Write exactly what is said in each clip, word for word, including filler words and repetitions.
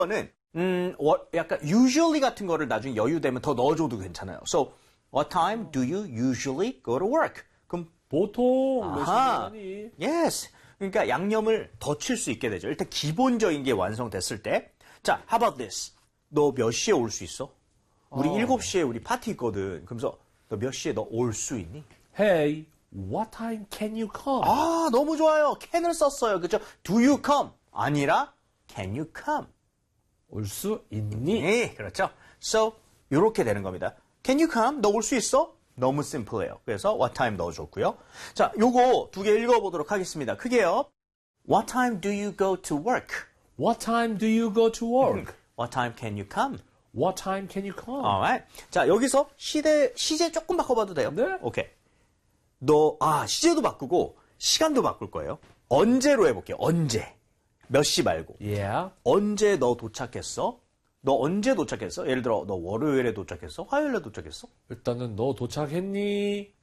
는 음, 약간 usually 같은 거를 나중에 여유되면 더 넣어줘도 괜찮아요. So, what time do you usually go to work? 그럼 보통 몇 시간이? Yes. 그러니까 양념을 더 칠 수 있게 되죠. 일단 기본적인 게 완성됐을 때. 자, how about this? 너 몇 시에 올 수 있어? 우리 어. 일곱 시에 우리 파티 있거든. 그러면서 너 몇 시에 너 올 수 있니? Hey, what time can you come? 아, 너무 좋아요. can을 썼어요. 그죠? Do you come? 아니라 can you come? 올 수 있니? 네, 그렇죠. So, 이렇게 되는 겁니다. Can you come? 너 올 수 있어? 너무 심플해요. 그래서 what time 넣어줬고요. 자, 요거 두 개 읽어보도록 하겠습니다. 크게요. What time do you go to work? What time do you go to work? What time can you come? What time can you come? Alright. 자, 여기서 시대, 시제 조금 바꿔봐도 돼요? 네. 오케이. 너, 아, 시제도 바꾸고 시간도 바꿀 거예요. 언제로 해볼게요. 언제. 몇 시 말고. Yeah. 언제 너 도착했어? 너 언제 도착했어? 예를 들어 너 월요일에 도착했어? 화요일에 도착했어? 일단은 너 도착했니?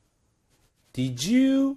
Did you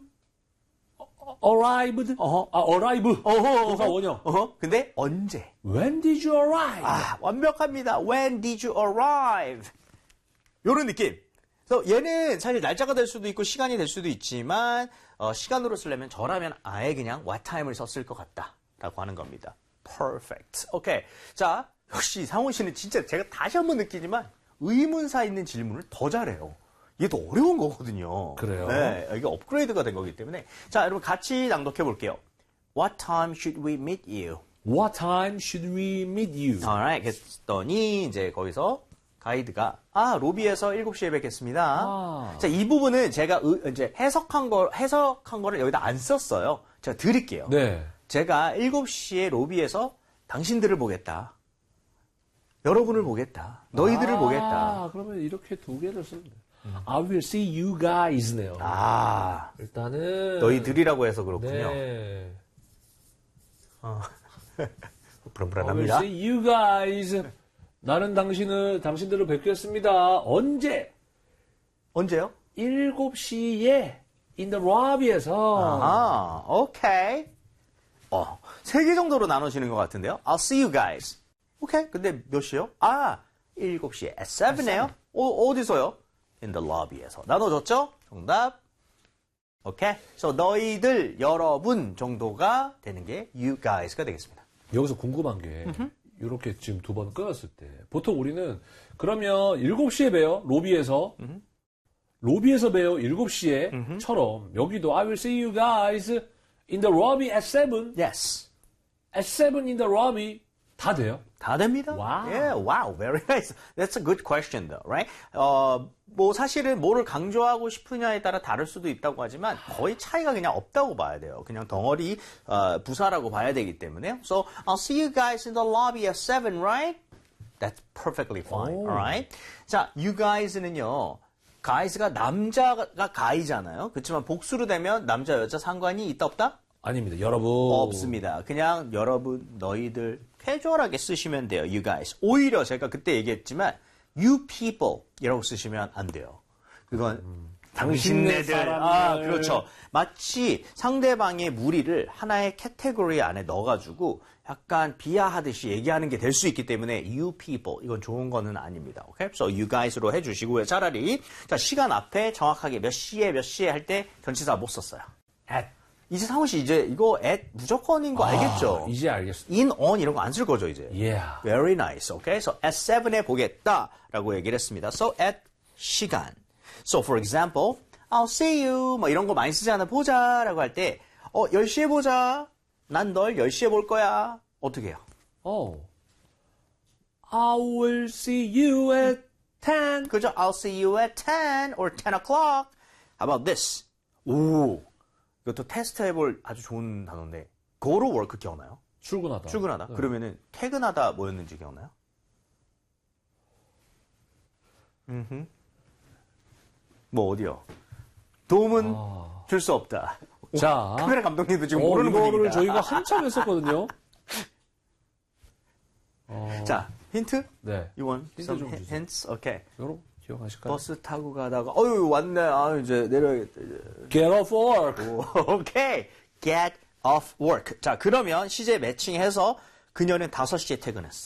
arrived? 어허. 아, arrive. 어허. 동사 원형. 어허. 근데 언제? When did you arrive? 아, 완벽합니다. When did you arrive? 요런 느낌. 그래서 얘는 사실 날짜가 될 수도 있고 시간이 될 수도 있지만 어, 시간으로 쓰려면 저라면 아예 그냥 what time을 썼을 것 같다라고 하는 겁니다. Perfect. 오케이. 자, 역시 상훈 씨는 진짜 제가 다시 한번 느끼지만 의문사 있는 질문을 더 잘해요. 이게 더 어려운 거거든요. 그래요? 네, 이게 업그레이드가 된 거기 때문에. 자, 여러분 같이 낭독해 볼게요. What time should we meet you? What time should we meet you? Alright, 그랬더니 이제 거기서 가이드가 아 로비에서 일곱 시에 뵙겠습니다. 아. 자, 이 부분은 제가 의, 이제 해석한 거 해석한 거를 여기다 안 썼어요. 제가 드릴게요. 네. 제가 일곱 시에 로비에서 당신들을 보겠다. 여러분을 보겠다. 너희들을 아, 보겠다. 그러면 이렇게 두 개를 쓰면 돼요. I will see you guys네요. 아, 일단은 너희들이라고 해서 그렇군요. 네. 어. I will 불안불안합니다. see you guys. 나는 당신을 당신들을 뵙겠습니다. 언제? 언제요? 일곱 시에 in the lobby에서. 아, 오케이. 어, 세 개 정도로 나누시는 것 같은데요. I'll see you guys. 오케이. 근데 몇 시요? 아, 일곱 시에 at seven이에요. 어, 어디서요? In the lobby에서. 나눠줬죠? 정답. 오케이. So 너희들, 여러분 정도가 되는 게 you guys가 되겠습니다. 여기서 궁금한 게 이렇게 지금 두 번 끊었을 때 보통 우리는 그러면 일곱 시에 봬요. 로비에서. 로비에서 봬요. 일곱 시에 처럼 여기도 I will see you guys in the lobby at seven. Yes. at seven in the lobby 다 돼요. 다 됩니다. Wow. Yeah, wow, very nice. That's a good question, though, right? 어, 뭐 사실은 뭐를 강조하고 싶으냐에 따라 다를 수도 있다고 하지만 거의 차이가 그냥 없다고 봐야 돼요. 그냥 덩어리 어, 부사라고 봐야 되기 때문에. So I'll see you guys in the lobby at seven, right? That's perfectly fine, 오. alright? 자, you guys는요. guys가 남자가 guy잖아요. 그렇지만 복수로 되면 남자 여자 상관이 있다 없다? 아닙니다. 여러분. 없습니다. 그냥 여러분, 너희들 캐주얼하게 쓰시면 돼요. You guys. 오히려 제가 그때 얘기했지만 you people 이라고 쓰시면 안 돼요. 그건 음, 당신네들. 사람들. 아, 그렇죠. 마치 상대방의 무리를 하나의 캐테고리 안에 넣어가지고 약간 비하하듯이 얘기하는 게 될 수 있기 때문에 you people 이건 좋은 거는 아닙니다. 오케이? So you guys로 해주시고요. 차라리 자 시간 앞에 정확하게 몇 시에 몇 시에 할 때 전치사 못 썼어요. at. 이제 상훈 씨 이제 이거 at 무조건인 거 아, 알겠죠? 이제 알겠습니다. in, on 이런 거 안 쓸 거죠 이제. Yeah. Very nice. Okay. So at seven에 보겠다라고 얘기를 했습니다. So at 시간. So for example, I'll see you 뭐 이런 거 많이 쓰잖아. 보자라고 할 때 어, 열 시에 보자. 난 널 열 시에 볼 거야. 어떻게 해요? Oh. I will see you at ten. 그죠? I'll see you at ten or ten o'clock. How about this? 오. 이것도 테스트 해볼 아주 좋은 단어인데 go to work 기억나요? 출근하다. 출근하다. 네. 그러면은 퇴근하다 뭐였는지 기억나요? 음흠. 뭐 어디요? 도움은 아. 줄 수 없다. 자. 카메라 감독님도 지금 어, 모르는 이거를 분위기다. 저희가 한참 했었거든요. 어, 자, 힌트? 네. You want 힌트 some 좀 hi- 주세요. hints? Okay. 여러분 기억하실까요? 버스 타고 가다가 어유 왔네. 아 이제 내려야겠다. 이제. Get off work. 오케이. Get off work. 자, 그러면 시제 매칭해서 그녀는 다섯 시에 퇴근했어.